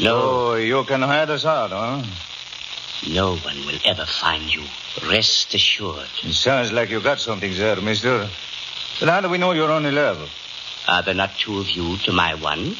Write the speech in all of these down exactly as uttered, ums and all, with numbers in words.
No. Oh, you can hide us out, huh? No one will ever find you. Rest assured. It sounds like you got something there, mister. But how do we know you're on the level? Are there not two of you to my one?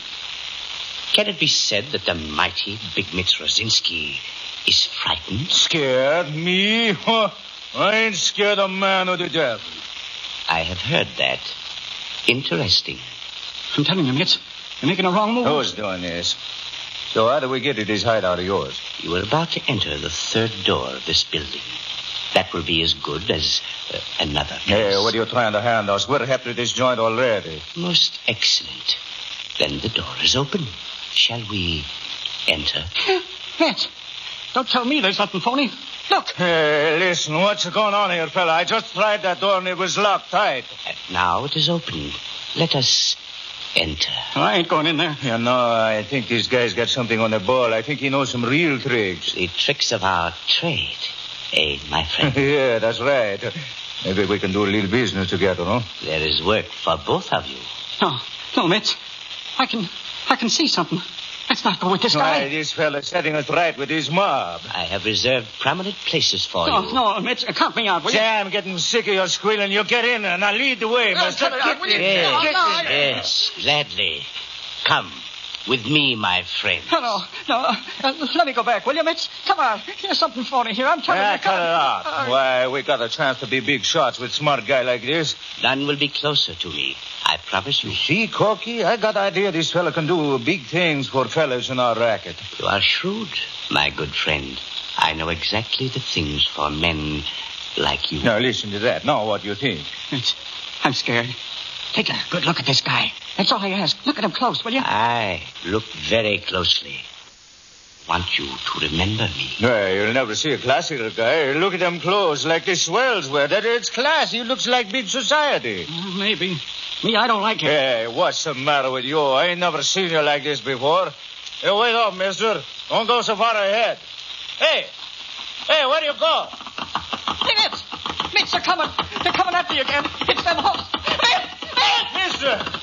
Can it be said that the mighty Big Mitz Rosinski is frightened? Scared? Me? Huh? I ain't scared of man or the devil. I have heard that. Interesting. I'm telling you, Mitz, you're making a wrong move. Who's doing this? So how do we get to this hideout of yours? You are about to enter the third door of this building. That will be as good as uh, another place. Hey, what are you trying to hand us? We're happy with this joint already. Most excellent. Then the door is open. Shall we enter? Mitz, don't tell me there's nothing phony. Look. Hey, listen, what's going on here, fella? I just tried that door and it was locked tight. And now it is open. Let us enter. I ain't going in there. Yeah, no, I think this guy's got something on the ball. I think he knows some real tricks. The tricks of our trade, eh, my friend? Yeah, that's right. Maybe we can do a little business together, huh? There is work for both of you. No, no, Mitz. I can, I can see something. Let's not go with this guy. Why, this fella's setting us right with his mob. I have reserved prominent places for no, you. No, Mitz, count me out, will you? Say, I'm getting sick of your squealing. You get in and I'll lead the way, No, mister. cut it out, will you? Yes, No, no, I- yes, gladly. Come with me, my friend. No, no, no. Uh, let me go back, will you, Mitz? Come on. There's something phony here. I'm telling Ah, you. cut come it out. Uh, Why, we got a chance to be big shots with a smart guy like this. None will be closer to me. I promise you. See, Corky, I got idea this fella can do big things for fellas in our racket. You are shrewd, my good friend. I know exactly the things for men like you. Now, listen to that. Now, what do you think? Mitz, I'm scared. Take a good look at this guy. That's all I ask. Look at him close, will you? Aye, look very closely. Want you to remember me. Well, you'll never see a classical guy. Look at them clothes like the swells wear. That it's classy. He looks like big society. Uh, maybe. Me, I don't like it. Hey, what's the matter with you? I ain't never seen you like this before. Hey, wait up, mister. Don't go so far ahead. Hey! Hey, where do you go? Hey, Mitz! Mitz, they're coming. They're coming after you again. It's them hooks. Mitz! Mitz! Mister!